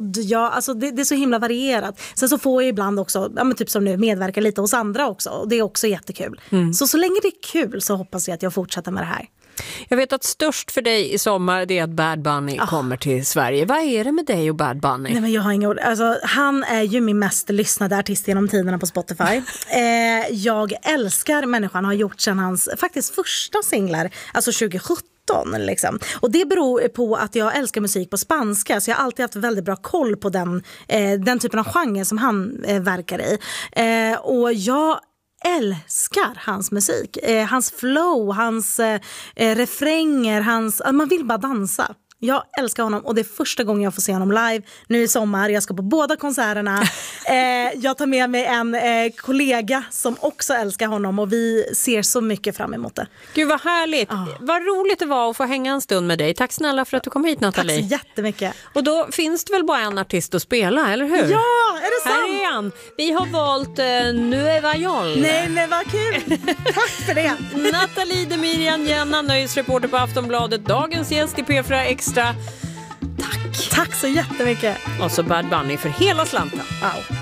podd. Alltså det är så himla varierat. Sen så får jag ibland också, typ som nu, medverka lite hos andra också. Och det är också jättekul. Så länge det är kul så hoppas jag att jag fortsätter med det här. Jag vet att störst för dig i sommar det är att Bad Bunny kommer till Sverige. Vad är det med dig och Bad Bunny? Nej, men jag har inga ord. Alltså, han är ju min mest lyssnade artist genom tiderna på Spotify. Jag älskar människan, har gjort sedan hans faktiskt första singlar, alltså 2017. Liksom. Och det beror på att jag älskar musik på spanska, så jag har alltid haft väldigt bra koll på den typen av genre som han verkar i. Och jag älskar hans musik, hans flow, hans refränger, man vill bara dansa. Jag älskar honom och det är första gången jag får se honom live nu i sommar. Jag ska på båda konserterna. Jag tar med mig en kollega som också älskar honom och vi ser så mycket fram emot det. Gud vad härligt. Vad roligt det var att få hänga en stund med dig. Tack snälla för att du kom hit, Nathalie. Tack så jättemycket. Och då finns det väl bara en artist att spela, eller hur? Ja, är det sant? Här är han. Vi har valt Nueva York. Nej, men vad kul. Tack för det. Nathalie Demirian Jenna, nöjesreporter på Aftonbladet. Dagens gäst i P4 Extra. Tack. Tack så jättemycket. Och så Bad Bunny för hela slanten. Wow.